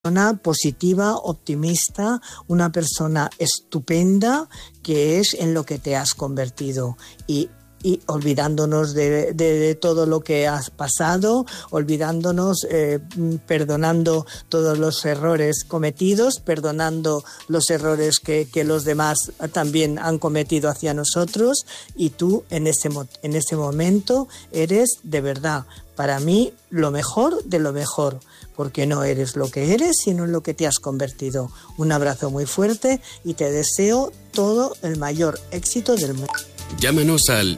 Persona positiva, optimista, una persona estupenda, que es en lo que te has convertido. Y olvidándonos de todo lo que has pasado, olvidándonos, perdonando todos los errores cometidos, perdonando los errores que los demás también han cometido hacia nosotros, y tú en ese momento eres de verdad, para mí, lo mejor de lo mejor, porque no eres lo que eres, sino en lo que te has convertido. Un abrazo muy fuerte y te deseo todo el mayor éxito del mundo. Llámanos al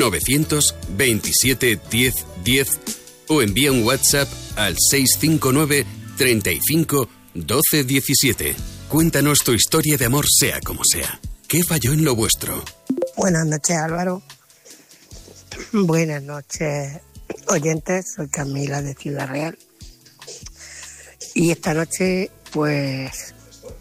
927 10 10 o envía un WhatsApp al 659 35 12 17. Cuéntanos tu historia de amor, sea como sea. ¿Qué falló en lo vuestro? Buenas noches, Álvaro. Buenas noches, oyentes. Soy Camila de Ciudad Real. Y esta noche, pues,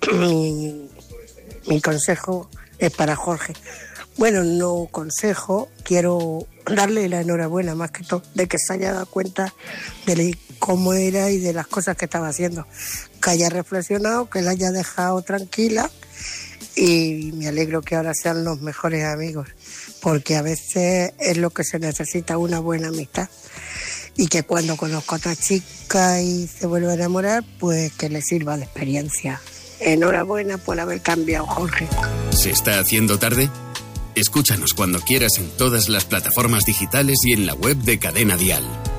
mi consejo es para Jorge. Bueno, no consejo, quiero darle la enhorabuena más que todo de que se haya dado cuenta de cómo era y de las cosas que estaba haciendo. Que haya reflexionado, que la haya dejado tranquila, y me alegro que ahora sean los mejores amigos, porque a veces es lo que se necesita, una buena amistad. Y que cuando conozca a otra chica y se vuelva a enamorar, pues que le sirva de experiencia. Enhorabuena por haber cambiado, Jorge. ¿Se está haciendo tarde? Escúchanos cuando quieras en todas las plataformas digitales y en la web de Cadena Dial.